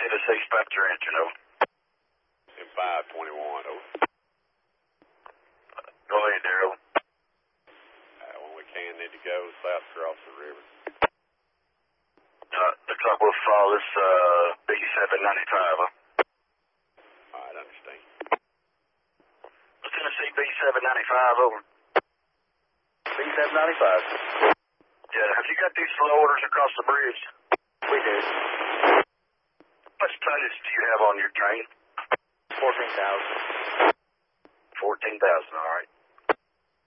to C-Spot your engine, over. In 521, over. Go ahead, Daryl. When we can need to go south across the river. Looks like we'll follow this B795, huh? Alright, understand. Tennessee B795, over. B795. Yeah, have you got these slow orders across the bridge? We do. How much tonnage do you have on your train? 14,000. 14,000, all right.